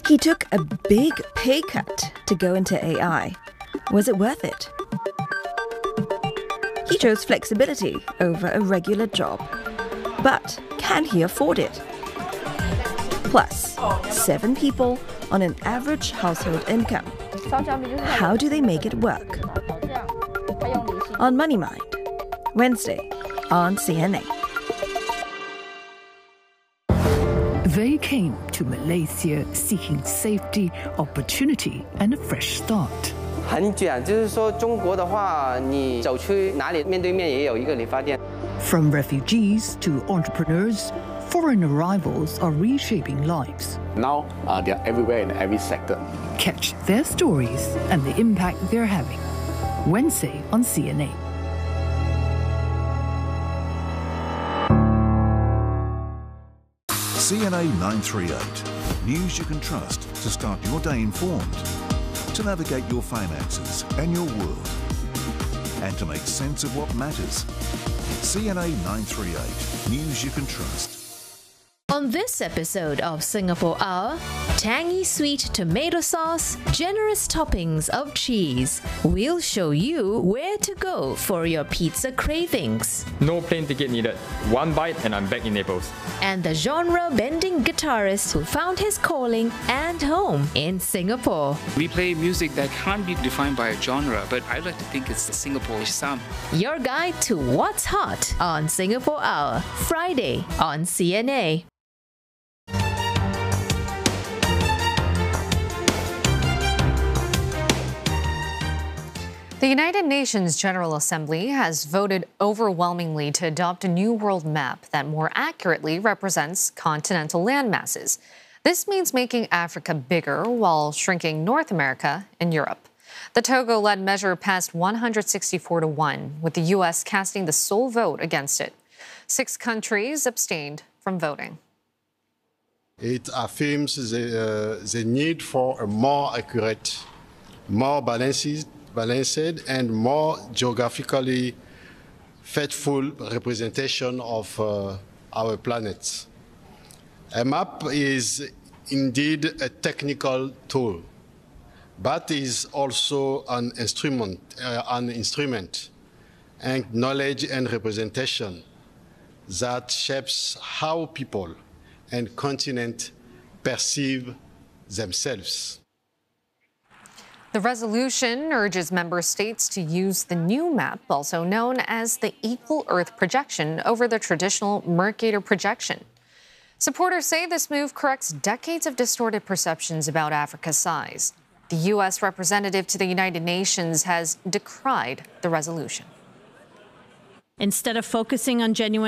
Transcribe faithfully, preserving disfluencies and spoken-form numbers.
He took a big pay cut to go into A I. Was it worth it? He chose flexibility over a regular job. But can he afford it? Plus, seven people on an average household income. How do they make it work? On Money Mind, Wednesday on C N A. They came to Malaysia seeking safety, opportunity, and a fresh start. 很卷，就是说中国的话，你走去哪里面对面也有一个理发店。 From refugees to entrepreneurs, foreign arrivals are reshaping lives. Now uh, they are everywhere in every sector. Catch their stories and the impact they're having. Wednesday on C N A. C N A nine thirty-eight. News you can trust to start your day informed, to navigate your finances and your world, and to make sense of what matters. C N A nine thirty-eight. News you can trust. On this episode of Singapore Hour, tangy sweet tomato sauce, generous toppings of cheese. We'll show you where to go for your pizza cravings. No plane ticket needed. One bite and I'm back in Naples. And the genre-bending guitarist who found his calling and home in Singapore. We play music that can't be defined by a genre, but I like to think it's the Singapore sound. Your guide to what's hot on Singapore Hour, Friday on C N A. The United Nations General Assembly has voted overwhelmingly to adopt a new world map that more accurately represents continental landmasses. This means making Africa bigger while shrinking North America and Europe. The Togo-led measure passed one hundred sixty-four to one, with the U S casting the sole vote against it. Six countries abstained from voting. It affirms the, uh, the need for a more accurate, more balanced, balanced and more geographically faithful representation of uh, our planet. A map is indeed a technical tool, but is also an instrument, uh, an instrument and knowledge and representation that shapes how people and continents perceive themselves. The resolution urges member states to use the new map, also known as the Equal Earth Projection, over the traditional Mercator projection. Supporters say this move corrects decades of distorted perceptions about Africa's size. The U S representative to the United Nations has decried the resolution. Instead of focusing on genuine